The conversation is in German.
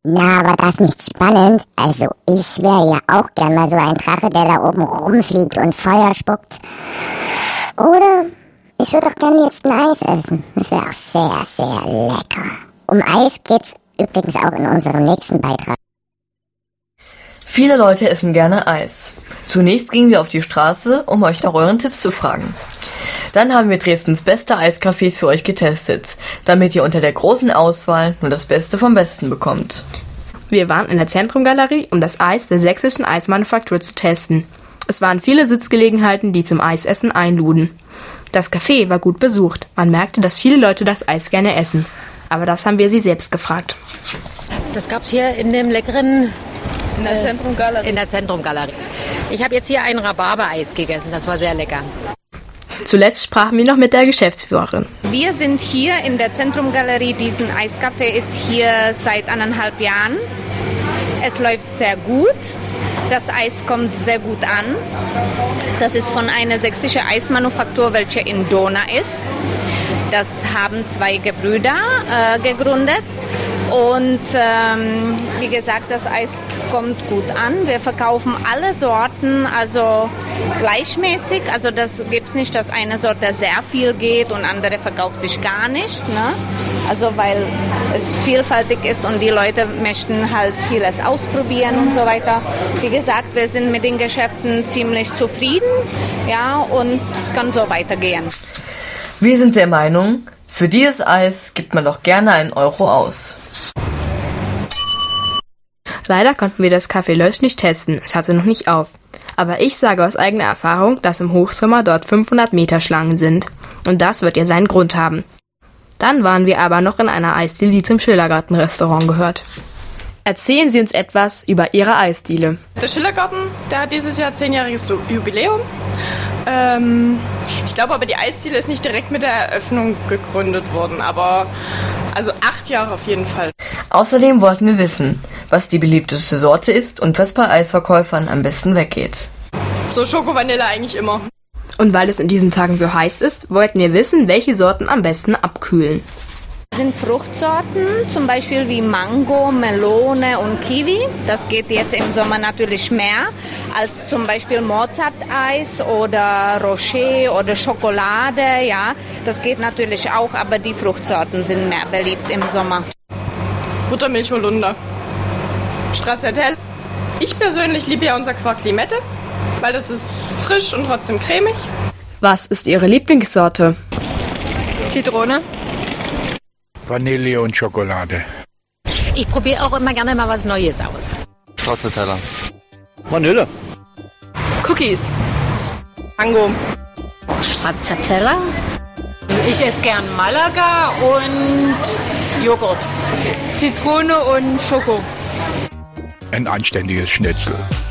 Na, war das nicht spannend? Also ich wäre ja auch gern mal so ein Drache, der da oben rumfliegt und Feuer spuckt. Oder ich würde auch gerne jetzt ein Eis essen. Das wäre auch sehr, sehr lecker. Um Eis geht's übrigens auch in unserem nächsten Beitrag. Viele Leute essen gerne Eis. Zunächst gingen wir auf die Straße, um euch nach euren Tipps zu fragen. Dann haben wir Dresdens beste Eiscafés für euch getestet, damit ihr unter der großen Auswahl nur das Beste vom Besten bekommt. Wir waren in der Zentrumgalerie, um das Eis der sächsischen Eismanufaktur zu testen. Es waren viele Sitzgelegenheiten, die zum Eisessen einluden. Das Café war gut besucht. Man merkte, dass viele Leute das Eis gerne essen. Aber das haben wir sie selbst gefragt. Das gab's hier in dem leckeren... In der Zentrumgalerie. In der Zentrumgalerie. Ich habe jetzt hier ein Rhabarber-Eis gegessen. Das war sehr lecker. Zuletzt sprachen wir noch mit der Geschäftsführerin. Wir sind hier in der Zentrumgalerie. Diesen Eiscafé ist hier seit 1,5 Jahren. Es läuft sehr gut. Das Eis kommt sehr gut an. Das ist von einer sächsischen Eismanufaktur, welche in Dohna ist. Das haben 2 Gebrüder gegründet. Und wie gesagt, das Eis kommt gut an. Wir verkaufen alle Sorten, also gleichmäßig. Also das gibt es nicht, dass eine Sorte sehr viel geht und andere verkauft sich gar nicht. Ne? Also weil es vielfältig ist und die Leute möchten halt vieles ausprobieren und so weiter. Wie gesagt, wir sind mit den Geschäften ziemlich zufrieden, ja, und es kann so weitergehen. Wir sind der Meinung, für dieses Eis gibt man doch gerne 1 Euro aus. Leider konnten wir das Café Lösch nicht testen, es hatte noch nicht auf. Aber ich sage aus eigener Erfahrung, dass im Hochsommer dort 500 Meter Schlangen sind. Und das wird ja seinen Grund haben. Dann waren wir aber noch in einer Eisdiele, die zum Schillergarten-Restaurant gehört. Erzählen Sie uns etwas über Ihre Eisdiele. Der Schillergarten, der hat dieses Jahr 10-jähriges Jubiläum. Ich glaube aber, die Eisdiele ist nicht direkt mit der Eröffnung gegründet worden, aber also 8 Jahre auf jeden Fall. Außerdem wollten wir wissen, was die beliebteste Sorte ist und was bei Eisverkäufern am besten weggeht. So Schoko-Vanille eigentlich immer. Und weil es in diesen Tagen so heiß ist, wollten wir wissen, welche Sorten am besten abkühlen. Das sind Fruchtsorten, zum Beispiel wie Mango, Melone und Kiwi. Das geht jetzt im Sommer natürlich mehr als zum Beispiel Mozart-Eis oder Rocher oder Schokolade. Ja, das geht natürlich auch, aber die Fruchtsorten sind mehr beliebt im Sommer. Buttermilch Holunder. Stracciatella. Ich persönlich liebe ja unser Quark Limette, weil das ist frisch und trotzdem cremig. Was ist Ihre Lieblingssorte? Zitrone. Vanille und Schokolade. Ich probiere auch immer gerne mal was Neues aus. Stracciatella. Vanille. Cookies. Mango. Stracciatella. Ich esse gern Malaga und Joghurt. Zitrone und Schoko. Ein anständiges Schnitzel.